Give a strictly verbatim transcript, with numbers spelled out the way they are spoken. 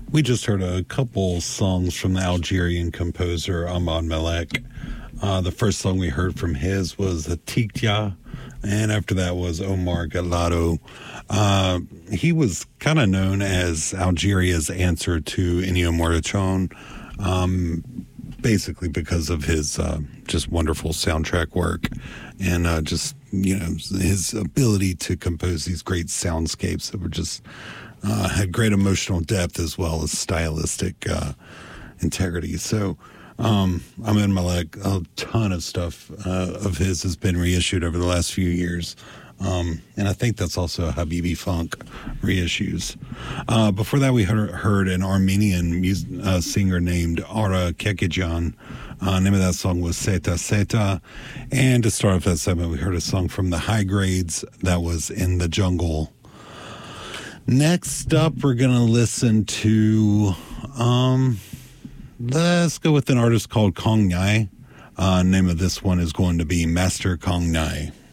We just heard a couple songs from the Algerian composer Ahmad Malek. Uh, the first song we heard from his was Tikya, and after that was Omar Galato. Uh, he was kind of known as Algeria's answer to Ennio Morricone, um, basically because of his uh, just wonderful soundtrack work and uh, just, you know, his ability to compose these great soundscapes that were just uh, had great emotional depth as well as stylistic uh, integrity. So, Um, Ahmed Malek, a ton of stuff uh, of his has been reissued over the last few years. Um, and I think that's also Habibi Funk reissues. Uh, before that, we heard, heard an Armenian music, uh, singer named Ara Kekidjan. Uh, name of that song was Seta Seta. And to start off that segment, we heard a song from the High Grades that was In the Jungle. Next up, we're going to listen to... Um, Let's go with an artist called Kong Nyai. Uh, name of this one is going to be Master Kong Nyai.